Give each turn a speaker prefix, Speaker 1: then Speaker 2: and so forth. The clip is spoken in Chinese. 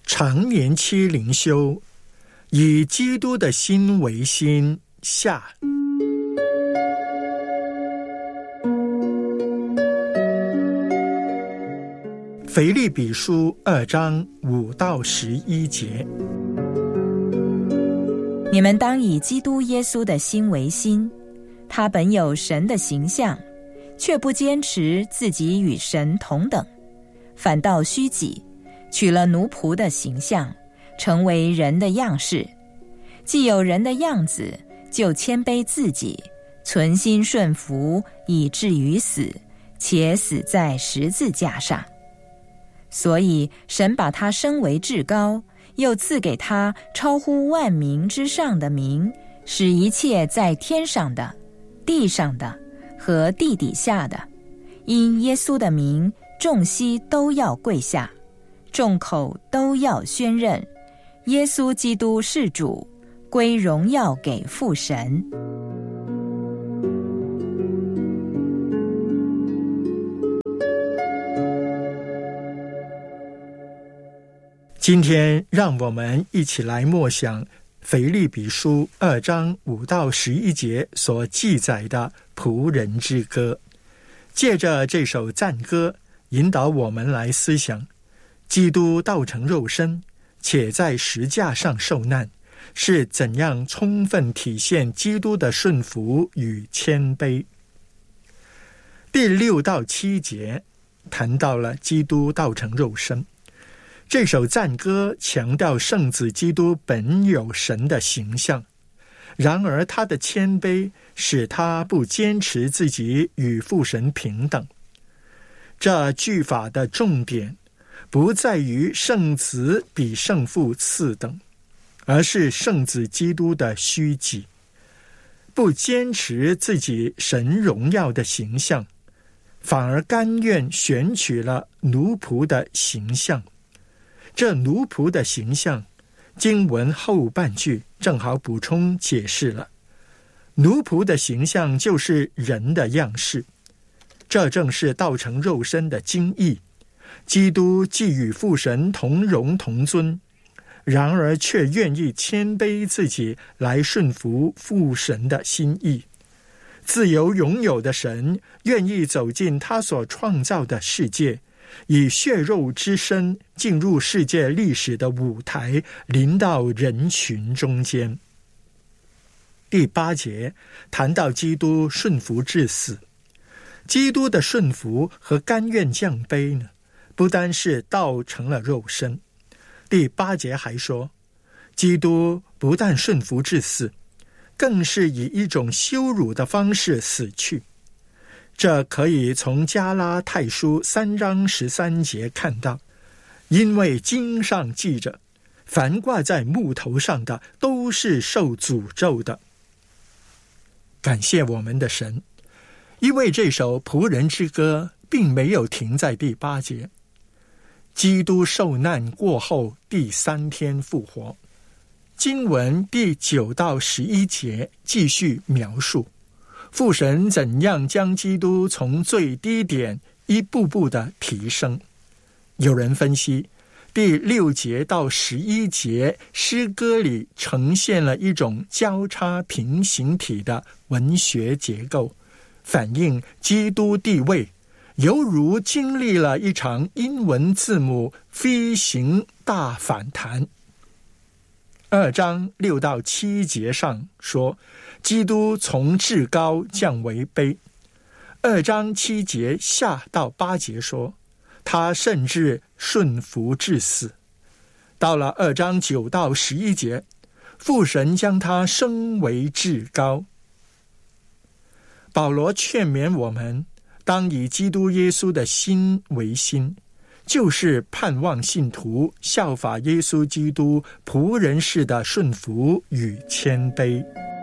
Speaker 1: 常年期灵修，以基督的心为心下。腓立比书2章5到11节，
Speaker 2: 你们当以基督耶稣的心为心，他本有神的形象，却不坚持自己与神同等，反倒虚己，取了奴仆的形象，成为人的样式。既有人的样子，就谦卑自己，存心顺服，以至于死，且死在十字架上。所以神把他升为至高，又赐给他超乎万名之上的名，使一切在天上的、地上的和地底下的，因耶稣的名，众膝都要跪下，众口都要宣认，耶稣基督是主，归荣耀给父神。
Speaker 1: 今天让我们一起来默想腓立比书2章5到11节所记载的仆人之歌，借着这首赞歌引导我们来思想基督道成肉身，且在十架上受难，是怎样充分体现基督的顺服与谦卑。第6到7节谈到了基督道成肉身，这首赞歌强调圣子基督本有神的形象，然而他的谦卑使他不坚持自己与父神平等。这句法的重点不在于圣子比圣父次等，而是圣子基督的虚己，不坚持自己神荣耀的形象，反而甘愿选取了奴仆的形象。这奴仆的形象，经文后半句正好补充解释了。奴仆的形象就是人的样式，这正是道成肉身的精义。基督既与父神同荣同尊，然而却愿意谦卑自己来顺服父神的心意。自由拥有的神愿意走进他所创造的世界，以血肉之身进入世界历史的舞台，临到人群中间。第8节谈到基督顺服至死，基督的顺服和甘愿降卑呢，不单是道成了肉身。第8节还说，基督不但顺服至死，更是以一种羞辱的方式死去。这可以从加拉太书3章13节看到，因为经上记着，凡挂在木头上的都是受诅咒的。感谢我们的神，因为这首仆人之歌并没有停在第8节。基督受难过后第3天复活，经文第9到11节继续描述父神怎样将基督从最低点一步步的提升。有人分析，第6节到11节诗歌里呈现了一种交叉平行体的文学结构，反映基督地位犹如经历了一场英文字母飞行大反弹。2章6到7节上说，基督从至高降为卑。2章7节下到8节说，他甚至顺服至死。到了2章9到11节，父神将他升为至高。保罗劝勉我们，当以基督耶稣的心为心，就是盼望信徒效法耶稣基督仆人式的顺服与谦卑。